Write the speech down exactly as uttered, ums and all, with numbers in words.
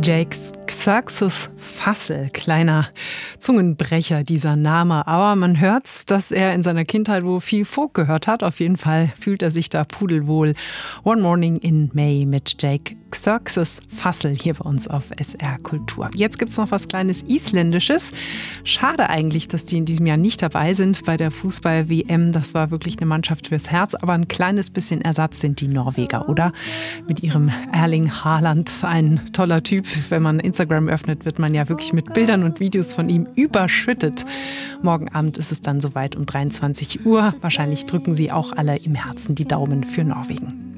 Jake Xerxes Fassel, kleiner Zungenbrecher dieser Name. Aber man hört's, dass er in seiner Kindheit wohl viel Folk gehört hat. Auf jeden Fall fühlt er sich da pudelwohl. One Morning in May mit Jake Xerxes Fassel hier bei uns auf S R Kultur. Jetzt gibt's noch was kleines Isländisches. Schade eigentlich, dass die in diesem Jahr nicht dabei sind bei der Fußball-W M. Das war wirklich eine Mannschaft fürs Herz. Aber ein kleines bisschen Ersatz sind die Norweger, oder? Mit ihrem Erling Haaland, ein toller Typ. Wenn man Instagram öffnet, wird man ja wirklich mit Bildern und Videos von ihm überschüttet. Morgen Abend ist es dann soweit um dreiundzwanzig Uhr. Wahrscheinlich drücken Sie auch alle im Herzen die Daumen für Norwegen.